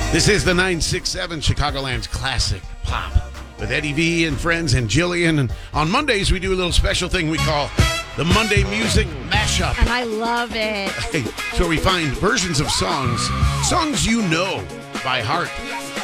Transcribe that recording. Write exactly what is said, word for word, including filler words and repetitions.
This is the nine six seven Chicagoland's Classic Pop with Eddie V and friends and Jillian. And on Mondays, we do a little special thing we call the Monday Music Mashup. And I love it. Hey, so we find versions of songs, songs you know by heart,